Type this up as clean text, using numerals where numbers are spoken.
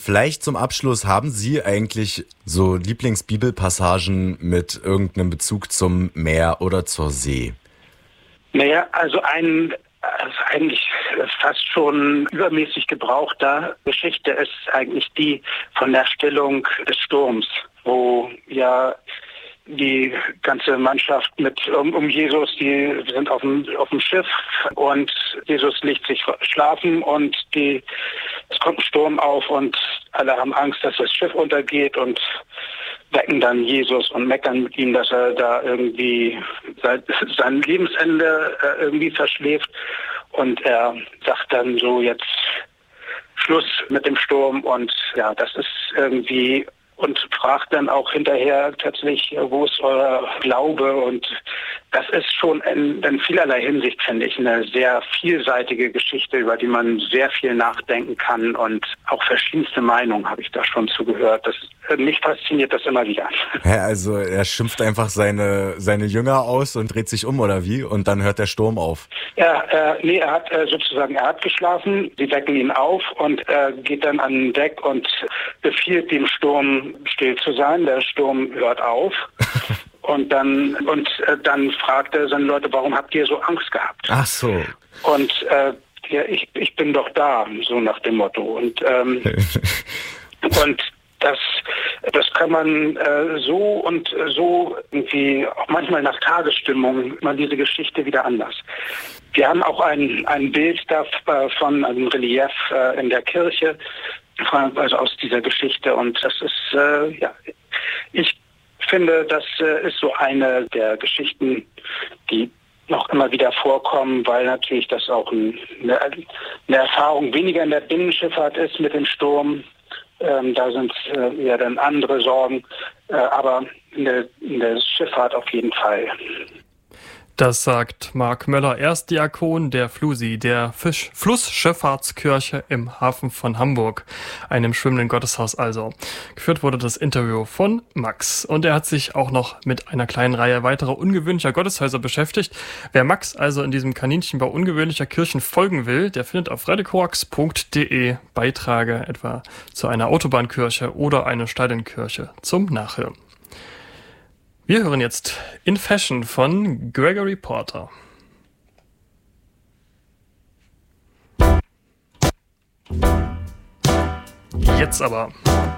Vielleicht zum Abschluss, haben Sie eigentlich so Lieblingsbibelpassagen mit irgendeinem Bezug zum Meer oder zur See? Naja, also eigentlich fast schon übermäßig gebrauchter Geschichte ist eigentlich die von der Stillung des Sturms, wo ja die ganze Mannschaft um Jesus, die sind auf dem Schiff und Jesus legt sich schlafen und es kommt ein Sturm auf und alle haben Angst, dass das Schiff untergeht und wecken dann Jesus und meckern mit ihm, dass er da irgendwie sein Lebensende irgendwie verschläft. Und er sagt dann so, jetzt Schluss mit dem Sturm und ja, das ist irgendwie, und fragt dann auch hinterher tatsächlich, wo ist euer Glaube? Und das ist schon in vielerlei Hinsicht, finde ich, eine sehr vielseitige Geschichte, über die man sehr viel nachdenken kann und auch verschiedenste Meinungen habe ich da schon zugehört. Mich fasziniert das immer wieder. Ja, also er schimpft einfach seine Jünger aus und dreht sich um, oder wie? Und dann hört der Sturm auf. Ja, er hat geschlafen, sie wecken ihn auf und er geht dann an Deck und befiehlt dem Sturm still zu sein. Der Sturm hört auf. Und dann fragt er seine Leute, warum habt ihr so Angst gehabt? Ach so. Und ich bin doch da, so nach dem Motto. Und das kann man so irgendwie auch manchmal nach Tagesstimmung mal diese Geschichte wieder anders. Wir haben auch ein Bild davon, ein Relief in der Kirche, also aus dieser Geschichte. Und das ist, ich finde, das ist so eine der Geschichten, die noch immer wieder vorkommen, weil natürlich das auch eine Erfahrung weniger in der Binnenschifffahrt ist mit dem Sturm. Da sind ja dann andere Sorgen, aber in der Schifffahrt auf jeden Fall. Das sagt Marc Möller, Erstdiakon der FLUSI, der Flussschifffahrtskirche im Hafen von Hamburg, einem schwimmenden Gotteshaus also. Geführt wurde das Interview von Max. Und er hat sich auch noch mit einer kleinen Reihe weiterer ungewöhnlicher Gotteshäuser beschäftigt. Wer Max also in diesem Kaninchenbau ungewöhnlicher Kirchen folgen will, der findet auf radiokoax.de Beiträge etwa zu einer Autobahnkirche oder einer Stadionkirche zum Nachhören. Wir hören jetzt In Fashion von Gregory Porter. Jetzt aber.